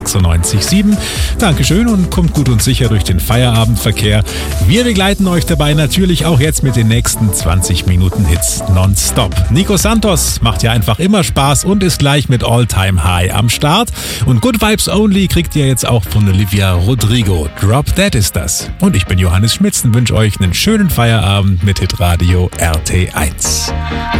96.7. Dankeschön und kommt gut und sicher durch den Feierabendverkehr. Wir begleiten euch dabei natürlich auch jetzt mit den nächsten 20 Minuten Hits nonstop. Nico Santos macht ja einfach immer Spaß und ist gleich mit All Time High am Start. Und Good Vibes Only kriegt ihr jetzt auch von Olivia Rodrigo. Drop Dead ist das. Und ich bin Johannes Schmitz und wünsche euch einen schönen Feierabend mit Hitradio RT1.